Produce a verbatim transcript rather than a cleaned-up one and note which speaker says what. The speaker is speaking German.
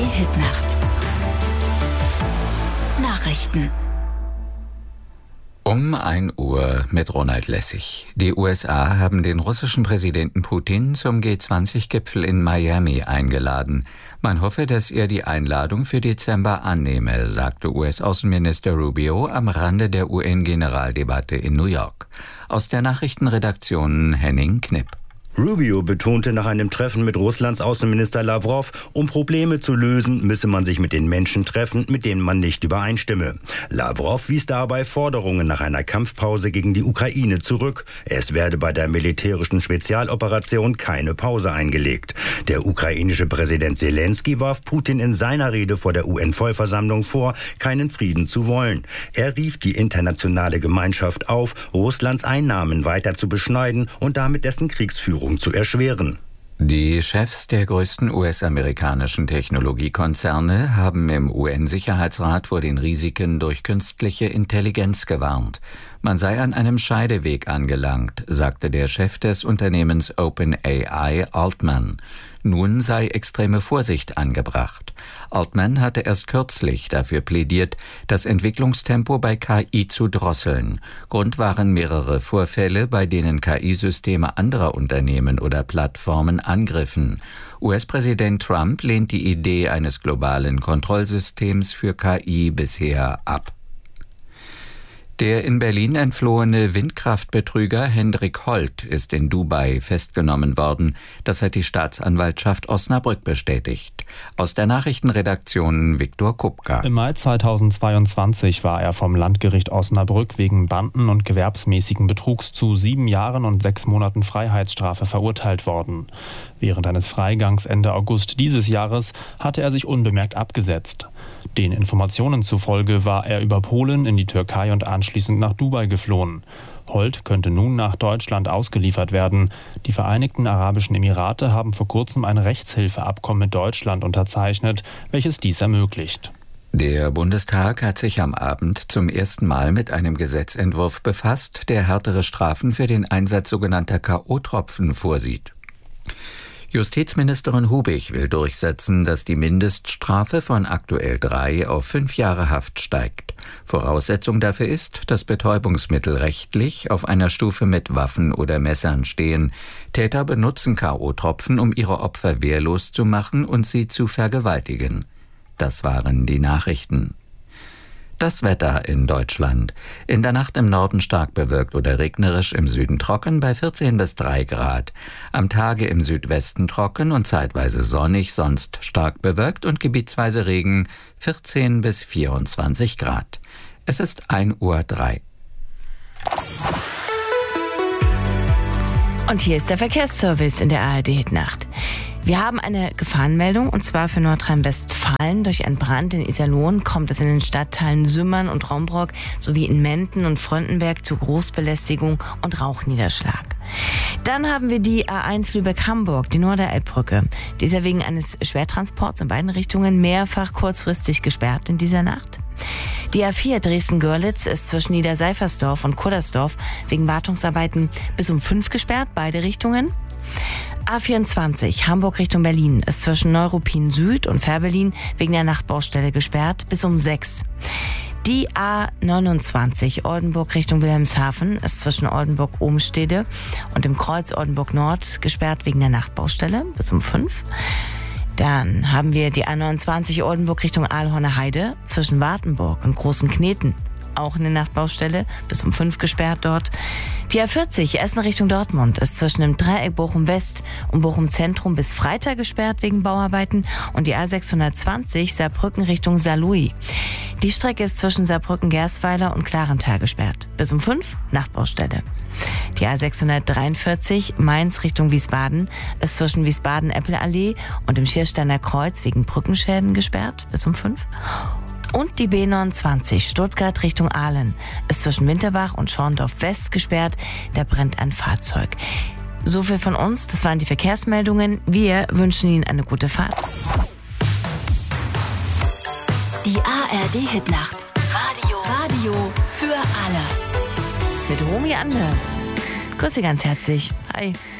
Speaker 1: Hitnacht. Nachrichten.
Speaker 2: Um ein Uhr mit Ronald Lessig. Die U S A haben den russischen Präsidenten Putin zum G zwanzig Gipfel in Miami eingeladen. Man hoffe, dass er die Einladung für Dezember annehme, sagte U S-Außenminister Rubio am Rande der U N-Generaldebatte in New York. Aus der Nachrichtenredaktion Henning Knipp.
Speaker 3: Rubio betonte nach einem Treffen mit Russlands Außenminister Lavrov, um Probleme zu lösen, müsse man sich mit den Menschen treffen, mit denen man nicht übereinstimme. Lavrov wies dabei Forderungen nach einer Kampfpause gegen die Ukraine zurück. Es werde bei der militärischen Spezialoperation keine Pause eingelegt. Der ukrainische Präsident Zelensky warf Putin in seiner Rede vor der U N-Vollversammlung vor, keinen Frieden zu wollen. Er rief die internationale Gemeinschaft auf, Russlands Einnahmen weiter zu beschneiden und damit dessen Kriegsführung zu erschweren.
Speaker 2: Die Chefs der größten U S-amerikanischen Technologiekonzerne haben im U N-Sicherheitsrat vor den Risiken durch künstliche Intelligenz gewarnt. Man sei an einem Scheideweg angelangt, sagte der Chef des Unternehmens OpenAI, Altman. Nun sei extreme Vorsicht angebracht. Altman hatte erst kürzlich dafür plädiert, das Entwicklungstempo bei K I zu drosseln. Grund waren mehrere Vorfälle, bei denen K I-Systeme anderer Unternehmen oder Plattformen angriffen. U S-Präsident Trump lehnt die Idee eines globalen Kontrollsystems für K I bisher ab. Der in Berlin entflohene Windkraftbetrüger Hendrik Holt ist in Dubai festgenommen worden. Das hat die Staatsanwaltschaft Osnabrück bestätigt. Aus der Nachrichtenredaktion Viktor Kupka.
Speaker 4: Im Mai zweitausendzweiundzwanzig war er vom Landgericht Osnabrück wegen Banden- und gewerbsmäßigen Betrugs zu sieben Jahren und sechs Monaten Freiheitsstrafe verurteilt worden. Während eines Freigangs Ende August dieses Jahres hatte er sich unbemerkt abgesetzt. Den Informationen zufolge war er über Polen in die Türkei und anschließend nach Dubai geflohen. Holt könnte nun nach Deutschland ausgeliefert werden. Die Vereinigten Arabischen Emirate haben vor kurzem ein Rechtshilfeabkommen mit Deutschland unterzeichnet, welches dies ermöglicht.
Speaker 2: Der Bundestag hat sich am Abend zum ersten Mal mit einem Gesetzentwurf befasst, der härtere Strafen für den Einsatz sogenannter K O-Tropfen vorsieht. Justizministerin Hubig will durchsetzen, dass die Mindeststrafe von aktuell drei auf fünf Jahre Haft steigt. Voraussetzung dafür ist, dass Betäubungsmittel rechtlich auf einer Stufe mit Waffen oder Messern stehen. Täter benutzen K O-Tropfen, um ihre Opfer wehrlos zu machen und sie zu vergewaltigen. Das waren die Nachrichten. Das Wetter in Deutschland. In der Nacht im Norden stark bewölkt oder regnerisch, im Süden trocken bei vierzehn bis drei Grad. Am Tage im Südwesten trocken und zeitweise sonnig, sonst stark bewölkt und gebietsweise Regen, vierzehn bis vierundzwanzig Grad. Es ist ein Uhr drei.
Speaker 5: Und hier ist der Verkehrsservice in der A R D-Hitnacht. Wir haben eine Gefahrenmeldung, und zwar für Nordrhein-Westfalen. Durch einen Brand in Iserlohn kommt es in den Stadtteilen Sümmern und Rombrock sowie in Menden und Fröndenberg zu Großbelästigung und Rauchniederschlag. Dann haben wir die A eins Lübeck-Hamburg, die Norderelbbrücke. Die ist ja wegen eines Schwertransports in beiden Richtungen mehrfach kurzfristig gesperrt in dieser Nacht. Die A vier Dresden-Görlitz ist zwischen Niederseifersdorf und Kuddersdorf wegen Wartungsarbeiten bis um fünf gesperrt, beide Richtungen. A vierundzwanzig Hamburg Richtung Berlin ist zwischen Neuruppin Süd und Fährberlin wegen der Nachtbaustelle gesperrt bis um sechs. Die A neunundzwanzig Oldenburg Richtung Wilhelmshaven ist zwischen Oldenburg-Ohmstede und dem Kreuz Oldenburg Nord gesperrt wegen der Nachtbaustelle bis um fünf. Dann haben wir die A neunundzwanzig Oldenburg Richtung Aalhorner Heide zwischen Wartenburg und Großen Kneten. Auch eine Nachtbaustelle, bis um fünf gesperrt dort. Die A vierzig Essen Richtung Dortmund ist zwischen dem Dreieck Bochum West und Bochum Zentrum bis Freitag gesperrt wegen Bauarbeiten. Und die A sechshundertzwanzig Saarbrücken Richtung Saarlouis. Die Strecke ist zwischen Saarbrücken-Gersweiler und Klarental gesperrt. Bis um fünf Nachtbaustelle. Die A sechshundertdreiundvierzig Mainz Richtung Wiesbaden ist zwischen Wiesbaden-Eppelallee und dem Schiersteiner Kreuz wegen Brückenschäden gesperrt. Bis um fünf. Und die B neunundzwanzig Stuttgart Richtung Aalen ist zwischen Winterbach und Schorndorf West gesperrt. Da brennt ein Fahrzeug. So viel von uns. Das waren die Verkehrsmeldungen. Wir wünschen Ihnen eine gute Fahrt.
Speaker 1: Die A R D-Hitnacht. Radio. Radio für alle.
Speaker 5: Mit Romy Anders. Grüße ganz herzlich. Hi.